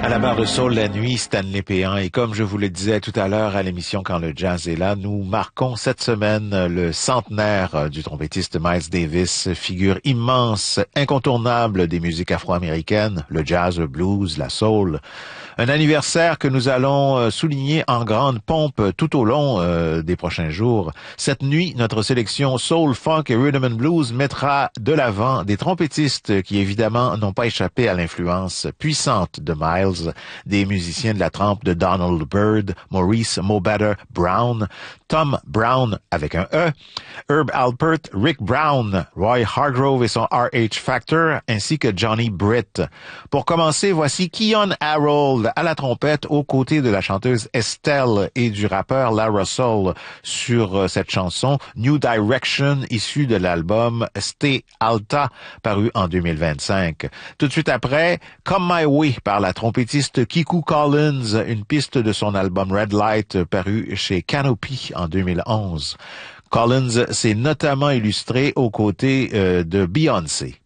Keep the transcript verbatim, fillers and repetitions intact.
À la barre de soul la nuit, Stanley Péan. Et comme je vous le disais tout à l'heure à l'émission Quand le jazz est là, nous marquons cette semaine le centenaire du trompettiste Miles Davis, figure immense, incontournable des musiques afro-américaines, le jazz, le blues, la soul. Un anniversaire que nous allons souligner en grande pompe tout au long euh, des prochains jours. Cette nuit, notre sélection soul, funk et rhythm and blues mettra de l'avant des trompettistes qui évidemment n'ont pas échappé à l'influence puissante de Miles, des musiciens de la trempe de Donald Byrd, Maurice Mobadder Brown, Tom Brown avec un E, Herb Alpert, Rick Brown, Roy Hargrove et son R H Factor, ainsi que Johnny Britt. Pour commencer, voici Keyon Harold à la trompette aux côtés de la chanteuse Estelle et du rappeur La Russell sur cette chanson New Direction issue de l'album Stay Alta paru en deux mille vingt-cinq. Tout de suite après, Come My Way par la trompettiste Kiku Collins, une piste de son album Red Light paru chez Canopy en deux mille onze. Collins s'est notamment illustré aux côtés euh, de Beyoncé.